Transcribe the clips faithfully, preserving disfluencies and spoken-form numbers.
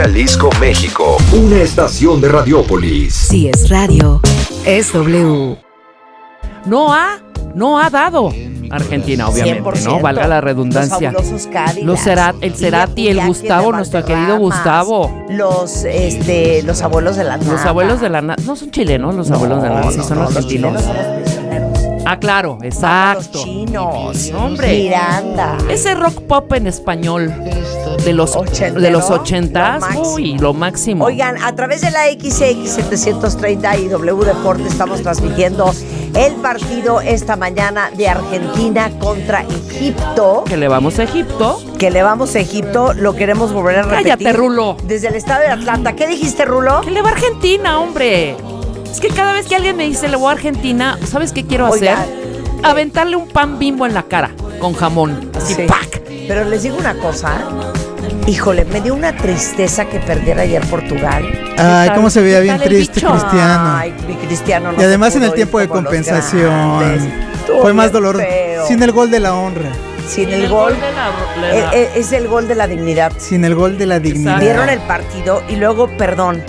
Jalisco, México. Una estación de Radiópolis. Si es radio, es W. No ha, no ha dado Argentina, obviamente, cien por ciento. ¿no? Valga la redundancia. Los fabulosos Cadillacs. Los Cerat, el Cerati, el Gustavo, nuestro querido Gustavo. Los, este, los abuelos de la nada. Los abuelos de la nada. No son chilenos los abuelos de la nada, sí son no, argentinos. Los chilenos son los prisioneros. Ah, claro, No, exacto. los chinos. Hombre. Miranda. Ese rock pop en español de los, Ochentero, de los ochentas, lo máximo. uy, lo máximo. Oigan, a través de la X X setecientos treinta y W Deporte estamos transmitiendo el partido esta mañana de Argentina contra Egipto. Que le vamos a Egipto. Que le vamos a Egipto, lo queremos volver a repetir. Cállate, Rulo. Desde el estado de Atlanta. ¿Qué dijiste, Rulo? Que le va a Argentina, hombre. Es que cada vez que alguien me dice le voy a Argentina, ¿sabes qué quiero Oiga, hacer? Aventarle un pan Bimbo en la cara con jamón. Así, Sí. ¡pac! Pero les digo una cosa. Híjole, me dio una tristeza que perdiera ayer Portugal. Ay, tal? cómo se veía ¿Qué bien tal el triste bicho? Cristiano. Ay, mi Cristiano no Y además se en el pudo tiempo ir de como los compensación grandes. Estuvo fue más bien dolor feo. sin el gol de la honra, Sin el gol. de la- de la- Eh, eh, es el gol de la dignidad. sin el gol de la dignidad. Vieron el partido y luego, perdón,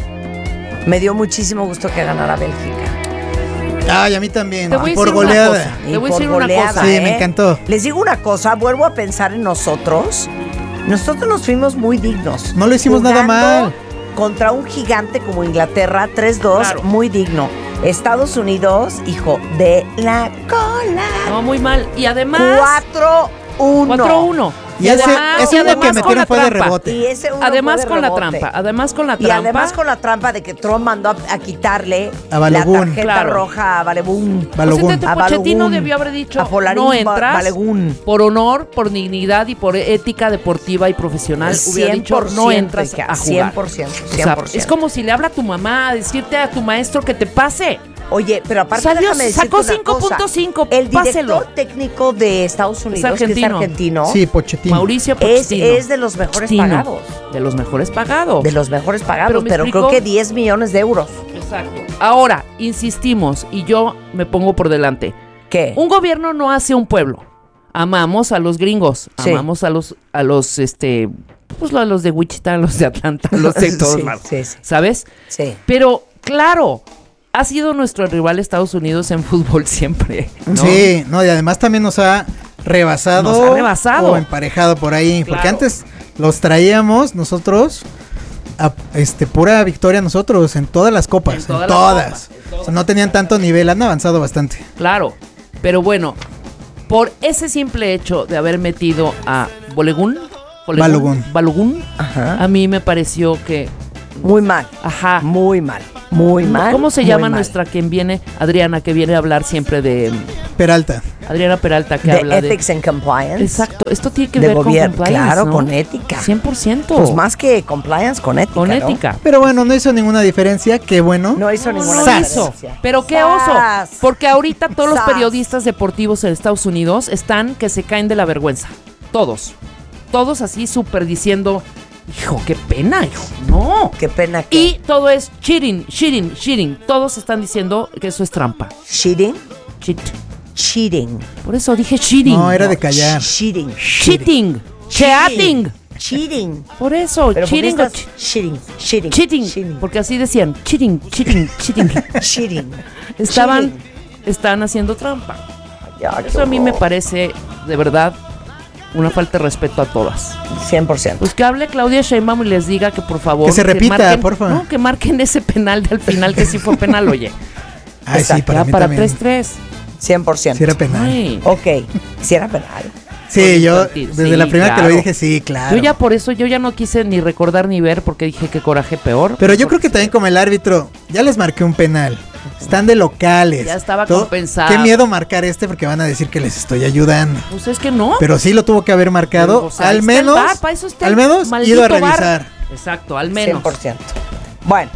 me dio muchísimo gusto que ganara Bélgica. Ay, a mí también. Te voy a Y por decir una goleada. cosa. Y Te voy a por decir una goleada, cosa. Sí, ¿eh? me encantó. Les digo una cosa, vuelvo a pensar en nosotros. Nosotros nos fuimos muy dignos. No lo hicimos nada Jugando mal. Contra un gigante como Inglaterra, tres dos, Claro. muy digno. Estados Unidos, hijo de la cola. No, muy mal. Y además. cuatro uno. cuatro uno. Y ese- ese uno que con metieron la fue de trampa. rebote. Y ese uno Además fue de con la rebote. trampa. Además con la Y trampa. además con la trampa de que Trump mandó a, a quitarle A la Balogun. tarjeta Claro. roja a Balebún. Balogun. Pues entonces A Pochettino Balogun. debió haber dicho, A Folarín no Ba- entras, Balogun. por honor, por dignidad y por ética deportiva y profesional, hubiera dicho, no entras a cien jugar. por ciento, O sea, cien por ciento. es como si le habla a tu mamá, a decirte a tu maestro que te pase. Oye, pero aparte Salió- déjame decirte sacó una cinco punto cosa. cinco, El director páselo. técnico de Estados Unidos, que es argentino. argentino, Sí, Pochettino. Mauricio es, Pochettino. es de los mejores Pochettino. pagados. De los mejores pagados. De los mejores Pero pagados, me pero, explicó- creo que diez millones de euros. Exacto. Ahora, insistimos, y yo me pongo por delante. ¿Qué? Un gobierno no hace un pueblo. Amamos a los gringos, Sí. amamos a los, a los, este, pues a los de Wichita, a los de Atlanta, a los de todos Sí, lados, sí, sí. ¿sabes? Sí. Pero, claro, ha sido nuestro rival Estados Unidos en fútbol siempre, ¿no? Sí, no, y además también nos ha rebasado. Nos ha rebasado. O emparejado por ahí. Porque Claro. antes los traíamos nosotros a este pura victoria nosotros en todas las copas. En En todas todas. las copas, en todas. O sea, no tenían tanto nivel, han avanzado bastante. Claro, pero bueno, por ese simple hecho de haber metido a Balogun, Balogun. Balogun, Ajá. a mí me pareció que, Muy mal. ajá, Muy mal. Muy mal. ¿cómo se muy llama mal. nuestra quien viene, Adriana, que viene a hablar siempre de Peralta. Adriana Peralta, que De habla Ethics and Compliance. de exacto, esto tiene que De ver gobierno, con compliance, claro, ¿no? con ética. cien por ciento. Pues más que compliance, con ética. con ¿no? ética. Pero bueno, no hizo ninguna diferencia. Qué bueno. No hizo ninguna No Sas. hizo. diferencia. Pero qué Sas. oso, porque ahorita todos los Sas. periodistas deportivos en Estados Unidos están que se caen de la vergüenza. Todos. Todos así súper diciendo, hijo, qué pena, hijo. No. Qué pena que. Y todo es cheating, cheating, cheating. Todos están diciendo que eso es trampa. Cheating. Cheat. Cheating. Por eso dije cheating. No, era de callar. Cheating. Cheating. Cheating. Cheating. Por eso, Pero ¿por qué cheating o estás cheating. Cheating. cheating. Cheating. Porque así decían, cheating, cheating, cheating. Cheating. Estaban, Cheating. están haciendo trampa. Ya, qué Eso a mí me horror. parece, de verdad, una falta de respeto a todas. cien por ciento. Pues que hable Claudia Sheinbaum y les diga que por favor... Que se repita, marquen- por favor. No, que marquen ese penal del final, que sí fue penal, oye. Ay, sí, Exacto. para Ya mí para también. tres tres. cien por ciento. Sí, era penal. Ay. Ok. Si era penal. Sí, yo infantil. desde Sí, la primera que claro. lo dije, sí, claro. Yo ya por eso, yo ya no quise ni recordar ni ver, porque dije que coraje peor. Pero yo creo que también como el árbitro, ya les marqué un penal. Están de locales. Ya estaba Todo- compensado. Qué miedo marcar este porque van a decir que les estoy ayudando. Pues es que no. Pero sí lo tuvo que haber marcado. O sea, ahí al está el menos, V A R, para eso está al el menos maldito ido a V A R. revisar. Exacto, al cien menos. por ciento. Bueno.